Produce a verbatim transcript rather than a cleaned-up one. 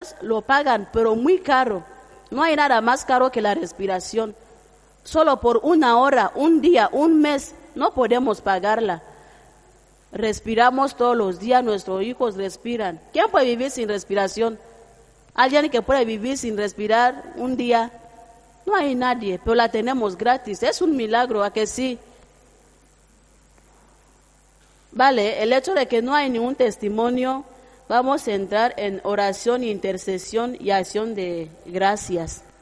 lo pagan, pero muy caro. No hay nada más caro que la respiración. Solo por una hora, un día, un mes, no podemos pagarla. Respiramos todos los días, nuestros hijos respiran. ¿Quién puede vivir sin respiración? ¿Alguien que puede vivir sin respirar un día? No hay nadie, pero la tenemos gratis. Es un milagro, ¿a que sí? Vale, el hecho de que no hay ningún testimonio, vamos a entrar en oración, intercesión y acción de gracias.